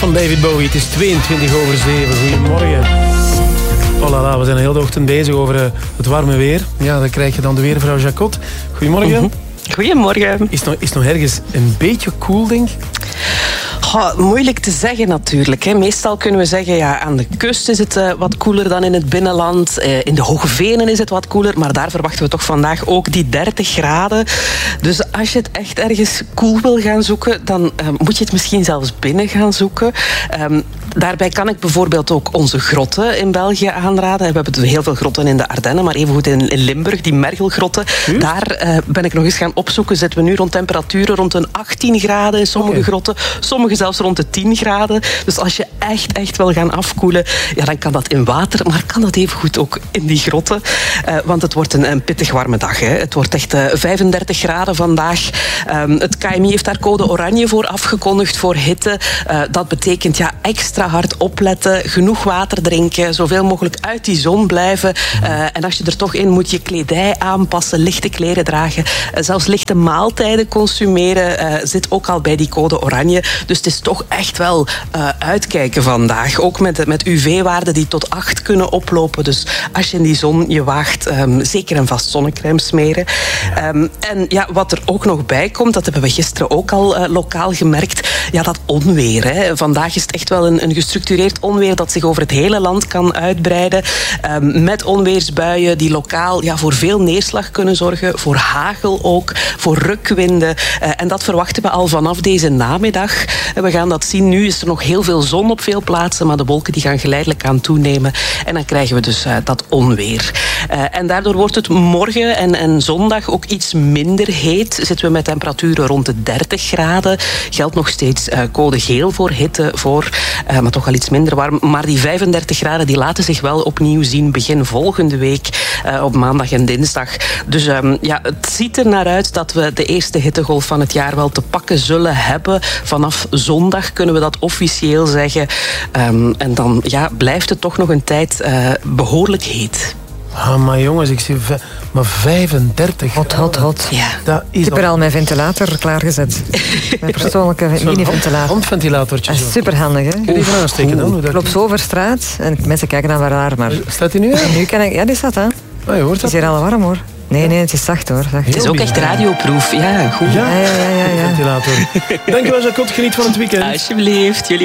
van David Bowie. Het is 22:07. Goedemorgen. Oh la la, we zijn de hele ochtend bezig over het warme weer. Ja, dan krijg je dan de weervrouw Jacot. Goedemorgen. Goedemorgen. Is het nog ergens een beetje koel, denk ik? Moeilijk te zeggen natuurlijk. Hè. Meestal kunnen we zeggen, ja, aan de kust is het wat koeler dan in het binnenland. In de Hoge Venen is het wat koeler, maar daar verwachten we toch vandaag ook die 30 graden. Dus als je het echt ergens koel wil gaan zoeken, dan moet je het misschien zelfs binnen gaan zoeken. Daarbij kan ik bijvoorbeeld ook onze grotten in België aanraden. We hebben heel veel grotten in de Ardennen, maar evengoed in Limburg, die mergelgrotten. Daar ben ik nog eens gaan opzoeken. Zitten we nu rond temperaturen rond een 18 graden in sommige grotten. Sommige zelfs rond de 10 graden. Dus als je echt wil gaan afkoelen, ja, dan kan dat in water, maar kan dat evengoed ook in die grotten. Want het wordt een pittig warme dag. Hè. Het wordt echt 35 graden vandaag. Het KMI heeft daar code oranje voor afgekondigd voor hitte. Dat betekent ja, extra hard opletten, genoeg water drinken, zoveel mogelijk uit die zon blijven. En als je er toch in moet, je kledij aanpassen, lichte kleren dragen, zelfs lichte maaltijden consumeren, zit ook al bij die code oranje. Dus het is toch echt wel uitkijken vandaag. Ook met UV-waarden die tot 8 kunnen oplopen. Dus als je in die zon je waagt, zeker en vast zonnecrème smeren. En ja, wat er ook nog bij komt, dat hebben we gisteren ook al lokaal gemerkt, ja, dat onweer. Hè. Vandaag is het echt wel een gestructureerd onweer dat zich over het hele land kan uitbreiden. Met onweersbuien die lokaal ja, voor veel neerslag kunnen zorgen. Voor hagel ook, voor rukwinden. En dat verwachten we al vanaf deze namiddag. We gaan dat zien. Nu is er nog heel veel zon op veel plaatsen, maar de wolken die gaan geleidelijk aan toenemen. En dan krijgen we dus dat onweer. En daardoor wordt het morgen en zondag ook iets minder heet. Zitten we met temperaturen rond de 30 graden. Geldt nog steeds code geel voor hitte, maar toch al iets minder warm. Maar die 35 graden die laten zich wel opnieuw zien begin volgende week op maandag en dinsdag. Dus ja, het ziet er naar uit dat we de eerste hittegolf van het jaar wel te pakken zullen hebben. Vanaf zondag kunnen we dat officieel zeggen. En dan ja, blijft het toch nog een tijd behoorlijk heet. Maar jongens, ik zie maar 35 Hot. Ja. Ik heb er al mijn ventilator klaargezet. Mijn persoonlijke mini-ventilator. Handventilatortje. Superhandig, hè? Kun je die even aansteken dan? Ik loop zo over straat en mensen kijken dan wel raar, maar... Staat die nu aan? Nu kan ik... Ja, die staat aan. Oh, je hoort dat? Het is hier al warm, hoor. Nee, het is zacht, hoor. Zacht. Het is ook echt radioproof. Ja, goed. Ja. Ventilator. Dankjewel, Jacot. Geniet van het weekend. Alsjeblieft.